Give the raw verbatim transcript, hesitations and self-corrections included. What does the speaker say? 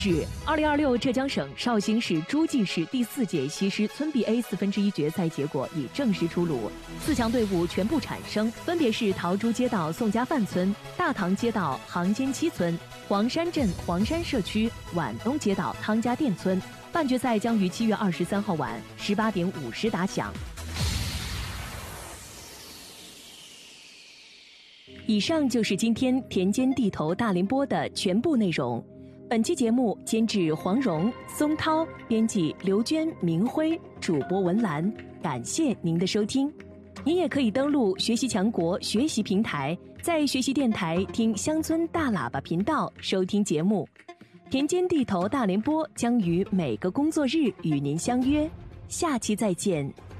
日，二零二六浙江省绍兴市诸暨市第四届西施村 B A 四分之一决赛结果已正式出炉，四强队伍全部产生，分别是桃珠街道宋家范村、大塘街道杭间七村、黄山镇黄山社区皖东街道汤家店村。半决赛将于七月二十三号晚十八点五十打响。以上就是今天田间地头大联播的全部内容。本期节目监制黄蓉、松涛，编辑刘娟、明辉，主播文兰。感谢您的收听。您也可以登录学习强国学习平台，在学习电台听乡村大喇叭频道收听节目。田间地头大联播将于每个工作日与您相约，下期再见。